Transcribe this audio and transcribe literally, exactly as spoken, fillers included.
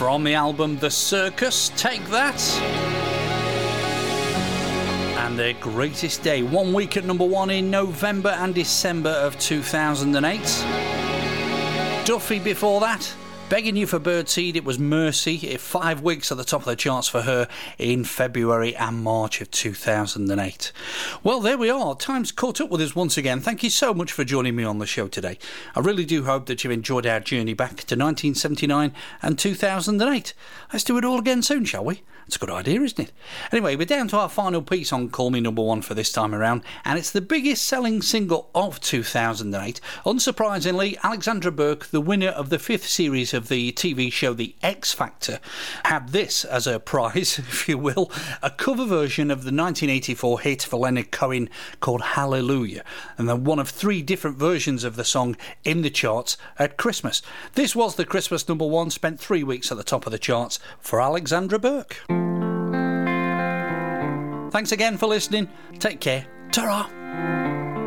From the album The Circus, Take That. And Their Greatest Day, one week at number one in November and December of two thousand eight. Duffy before that, Begging You for Birdseed, it was Mercy, it five weeks at the top of the charts for her in February and March of two thousand eight. Well, there we are. Time's caught up with us once again. Thank you so much for joining me on the show today. I really do hope that you've enjoyed our journey back to nineteen seventy-nine and two thousand eight. Let's do it all again soon, shall we? It's a good idea, isn't it? Anyway, we're down to our final piece on Call Me Number One for this time around, and it's the biggest selling single of two thousand eight. Unsurprisingly, Alexandra Burke, the winner of the fifth series of the T V show The X Factor, had this as her prize, if you will, a cover version of the nineteen eighty-four hit for Leonard Cohen called Hallelujah, and then one of three different versions of the song in the charts at Christmas. This was the Christmas number one, spent three weeks at the top of the charts for Alexandra Burke. Thanks again for listening. Take care. Ta-ra.